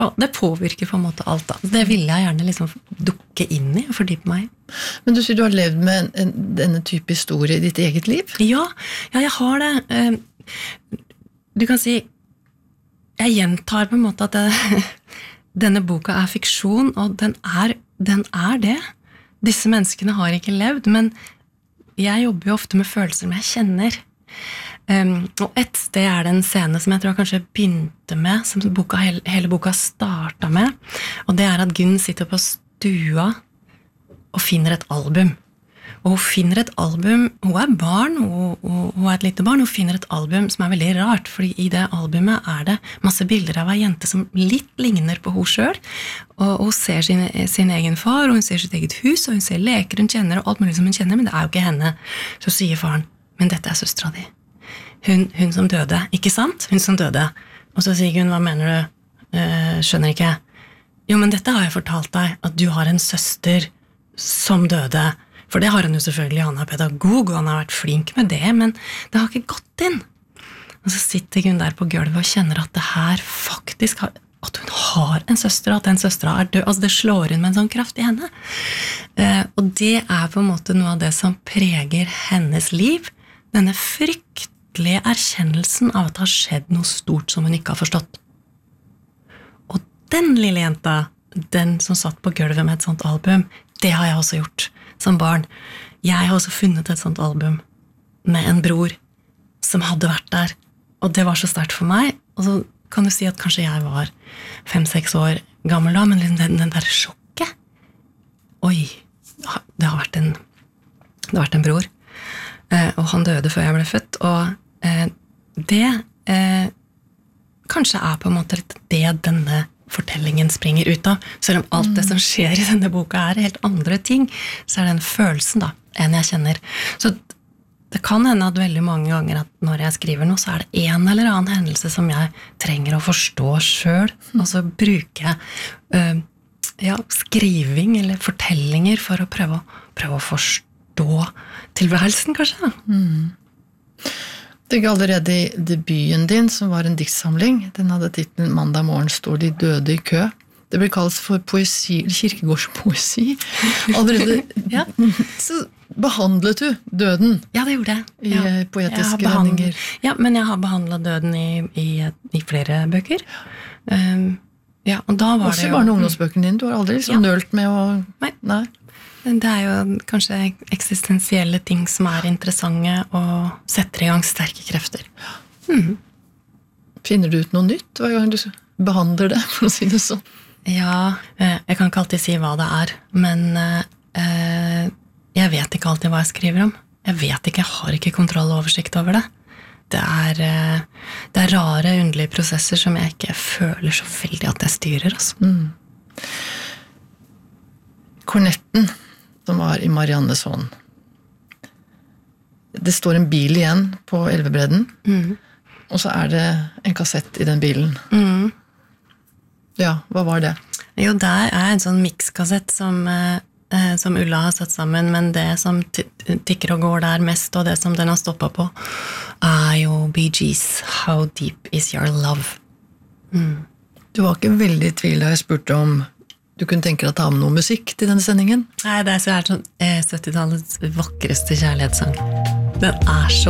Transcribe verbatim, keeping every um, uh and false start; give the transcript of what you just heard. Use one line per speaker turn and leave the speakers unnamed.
Og det påvirker på en måte alt da. Det vil jeg gjerne liksom dukke inn i og fordype meg i.
Men du sier du har levd med en, en, denne type historie i ditt eget liv?
Ja, ja, jeg har det. Du kan si, jeg gjentar på en måte at det, denne boka er fiksjon, og den er, den er det. Disse menneskene har ikke levd, men jeg jobber jo ofte med følelser som jeg kjenner. Um, og et sted er det en scene som jeg tror jeg kanskje begynte med, som boka, hele, hele boka startet med, og det er at Gunn sitter på stua og finner et album. Og hun finner et album, hun er barn, hun, hun, hun er et lite barn, hun finner et album som er veldig rart, fordi i det albumet er det masse bilder av en jente som litt ligner på hun selv, og hun ser sin, sin egen far, og hun ser sitt eget hus, og hun ser leker hun kjenner, og alt mulig som hun kjenner, men det er jo ikke henne. Så sier faren, men dette er søstera di. Hun, hun som døde, ikke sant? Hun som døde. Og så sier hun, hva mener du? Uh, skjønner ikke. Jo, men dette har jeg fortalt deg, at du har en søster som døde. For det har han jo selvfølgelig, han er pedagog, og han har vært flink med det, men det har ikke gått inn. Og så sitter hun der på gulvet og kjenner at det her faktisk har, at hun har en søster, at den søstera er død. Altså det slår inn med en sånn kraft i henne. Uh, og det er på en måte noe av det som preger hennes liv. Denne frykt erkjennelsen av at det har skjedd noe stort som hun ikke har forstått. Og den lille jenta, den som satt på gulvet med et sånt album, det har jeg også gjort som barn. Jeg har også funnet et sånt album med en bror som hadde vært der, og det var så sterkt for meg. Og så kan du si at kanskje jeg var fem-seks år gammel da, men den, den der sjokket, oi, det har vært en, det har vært en bror. Og han døde før jeg ble født, og eh, det eh, kanskje er på en måte det denne fortellingen springer ut av. Selv om alt det som skjer i denne boka er helt andre ting, så er det en følelsen da, enn jeg kjenner. Så det kan hende at veldig mange ganger at når jeg skriver noe, så er det en eller annen hendelse som jeg trenger å forstå selv, og så bruker jeg øh, ja, skriving eller fortellinger for å prøve, prøve å forstå tilværelsen, kanskje. Mm.
Det gikk allerede i debuten din, som var en diktsamling. Den hadde titlen «Mandag morgen står de døde i kø». Det ble kalt for poesi, kirkegårdspoesi. Allerede ja. Så behandlet du døden.
Ja, det gjorde jeg. Ja.
I poetiske vendinger.
Ja, men jeg har behandlet døden i, i, i flere bøker. Um, ja, og da var
Også
det jo...
Også barne- og ungdomsbøkene dine. Du har aldri liksom ja. nølt med å...
Nei.
Nei.
Det er jo kanskje eksistensielle ting som er interessante og setter i gang sterke krefter. Mm.
Finner du ut noe nytt hver gang du behandler det, for å si det sånn?
Ja, jeg kan ikke alltid si hva det er, men eh, jeg vet ikke alltid hva jeg skriver om. Jeg vet ikke, jeg har ikke kontroll og oversikt over det. Det er, eh, det er rare, underlige prosesser som jeg ikke føler så veldig at jeg styrer. Altså.
Mm. Kornetten som var i Mariannes hånd. Det står en bil igjen på Elvebredden, mm. og så er det en kassett i den bilen. Mm. Ja, hva var det?
Jo, der er en sånn mixkassett som, eh, som Ulla har satt sammen, men det som tikker og går der mest, og det som den har stoppet på, er jo Bee Gees, How Deep Is Your Love? Mm.
Du var ikke veldig i tvil da jeg spurte om du kunne tenke deg å ta med noe musikk til denne sendingen?
Nei, det er så sånn eh, syttitalets vakreste kjærlighetssang. Den er så